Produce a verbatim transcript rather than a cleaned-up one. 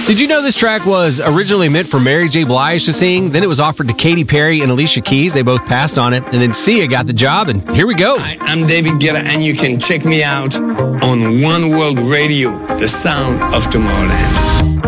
Did you know this track was originally meant for Mary J. Blige to sing? Then it was offered to Katy Perry and Alicia Keys. They both passed on it. And then Sia got the job, and here we go. Hi, I'm David Guetta, and you can check me out on One World Radio, the sound of Tomorrowland.